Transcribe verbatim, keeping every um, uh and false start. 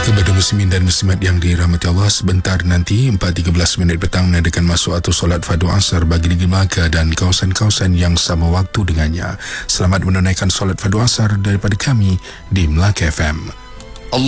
Kepada muslimin dan muslimat yang dirahmati Allah, sebentar nanti empat tiga belas minit petang menadakan masuk atau solat fardu asar bagi negeri Melaka dan kawasan-kawasan yang sama waktu dengannya. Selamat menunaikan solat fardu asar daripada kami di Melaka F M.